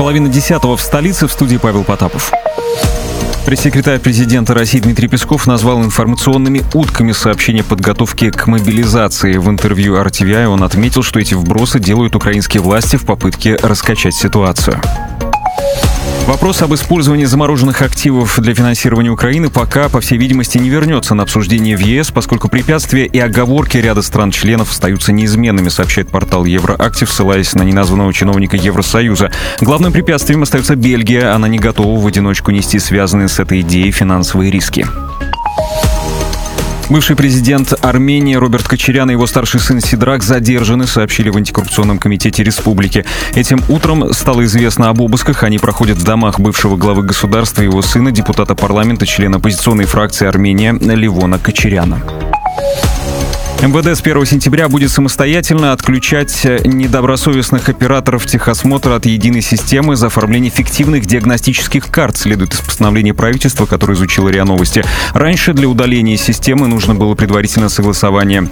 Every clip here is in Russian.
9:30 в столице. В студии Павел Потапов. Пресс-секретарь президента России Дмитрий Песков назвал информационными утками сообщения подготовки к мобилизации. В интервью RTVI он отметил, что эти вбросы делают украинские власти в попытке раскачать ситуацию. Вопрос об использовании замороженных активов для финансирования Украины пока, по всей видимости, не вернется на обсуждение в ЕС, поскольку препятствия и оговорки ряда стран-членов остаются неизменными, сообщает портал Евроактив, ссылаясь на неназванного чиновника Евросоюза. Главным препятствием остается Бельгия. Она не готова в одиночку нести связанные с этой идеей финансовые риски. Бывший президент Армении Роберт Кочарян и его старший сын Сидрак задержаны, сообщили в антикоррупционном комитете республики. Этим утром стало известно об обысках. Они проходят в домах бывшего главы государства и его сына, депутата парламента, члена оппозиционной фракции Армения Левона Кочаряна. МВД с 1 сентября будет самостоятельно отключать недобросовестных операторов техосмотра от единой системы за оформление фиктивных диагностических карт, следует из постановления правительства, которое изучило РИА Новости. Раньше для удаления системы нужно было предварительное согласование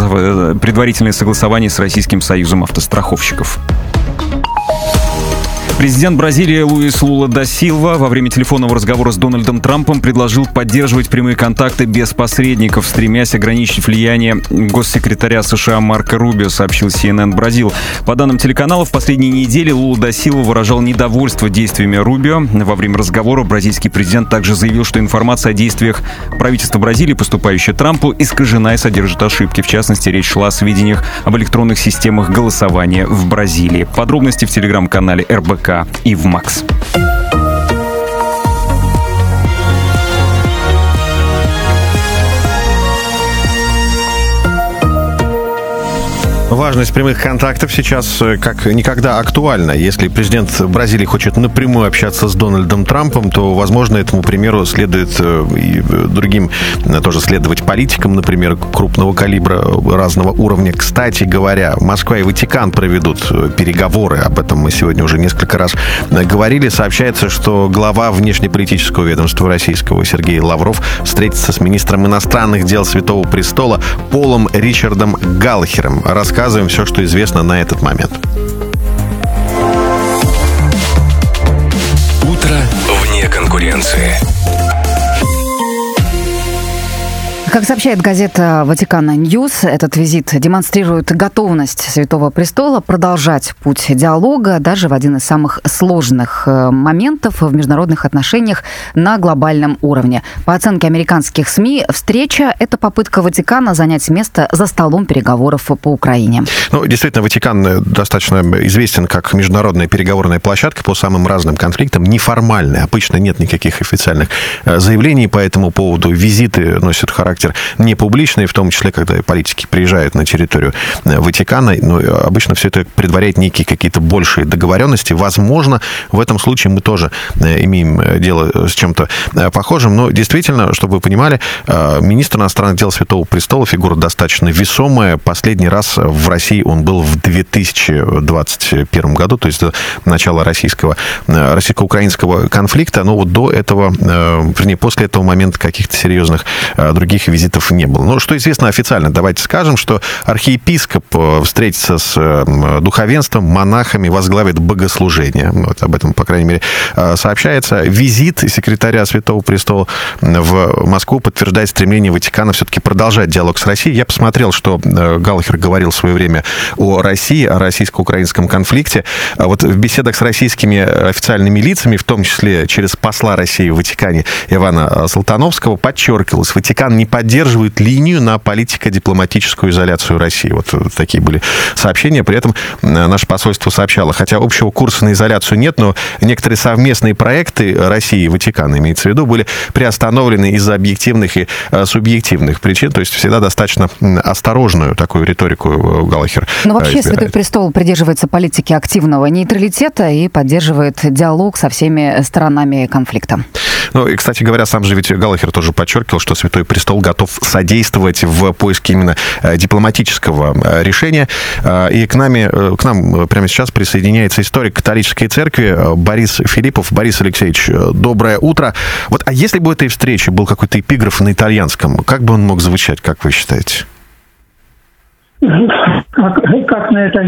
с Российским союзом автостраховщиков. Президент Бразилии Луис Лула да Силва во время телефонного разговора с Дональдом Трампом предложил поддерживать прямые контакты без посредников, стремясь ограничить влияние госсекретаря США Марко Рубио, сообщил CNN Бразил. По данным телеканала, в последние недели Лула да Силва выражал недовольство действиями Рубио. Во время разговора бразильский президент также заявил, что информация о действиях правительства Бразилии, поступающая Трампу, искажена и содержит ошибки. В частности, речь шла о сведениях об электронных системах голосования в Бразилии. Подробности в телеграм-канале РБК и в МАКС. Важность прямых контактов сейчас как никогда актуальна. Если президент Бразилии хочет напрямую общаться с Дональдом Трампом, то, возможно, этому примеру следует и другим тоже следовать политикам, например, крупного калибра, разного уровня. Кстати говоря, Москва и Ватикан проведут переговоры. Об этом мы сегодня уже несколько раз говорили. Сообщается, что глава внешнеполитического ведомства российского Сергей Лавров встретится с министром иностранных дел Святого Престола Полом Ричардом Галлахером. Рассказываем все, что известно на этот момент. Утро вне конкуренции. Как сообщает газета «Ватикана Ньюс», этот визит демонстрирует готовность Святого Престола продолжать путь диалога даже в один из самых сложных моментов в международных отношениях на глобальном уровне. По оценке американских СМИ, встреча – это попытка Ватикана занять место за столом переговоров по Украине. Действительно, Ватикан достаточно известен как международная переговорная площадка по самым разным конфликтам, неформальная. Обычно нет никаких официальных заявлений по этому поводу. Визиты носят характер не публичные, в том числе, когда политики приезжают на территорию Ватикана. Но обычно все это предваряет некие какие-то большие договоренности. Возможно, в этом случае мы тоже имеем дело с чем-то похожим. Но действительно, чтобы вы понимали, министр иностранных дел Святого Престола фигура достаточно весомая. Последний раз в России он был в 2021 году, то есть до начала российско-украинского конфликта. Но вот до этого, вернее, после этого момента каких-то серьезных других визитов не было. Но что известно официально? Давайте скажем, что архиепископ встретится с духовенством, монахами, возглавит богослужение. Вот об этом, по крайней мере, сообщается. Визит секретаря Святого Престола в Москву подтверждает стремление Ватикана все-таки продолжать диалог с Россией. Я посмотрел, что Галлахер говорил в свое время о России, о российско-украинском конфликте. Вот в беседах с российскими официальными лицами, в том числе через посла России в Ватикане Ивана Салтановского, подчеркивалось, Ватикан не поддерживает линию на политико-дипломатическую изоляцию России. Вот такие были сообщения. При этом наше посольство сообщало, хотя общего курса на изоляцию нет, но некоторые совместные проекты России и Ватикана, имеется в виду, были приостановлены из-за объективных и субъективных причин. То есть всегда достаточно осторожную такую риторику Галлахер Но вообще избирает. Святой Престол придерживается политики активного нейтралитета и поддерживает диалог со всеми сторонами конфликта. И, кстати говоря, сам же ведь Галлахер тоже подчеркивал, что Святой Престол готов содействовать в поиске именно дипломатического решения. И к нам прямо сейчас присоединяется историк католической церкви Борис Филиппов. Борис Алексеевич, доброе утро. А если бы у этой встречи был какой-то эпиграф на итальянском, как бы он мог звучать, как вы считаете? Как на это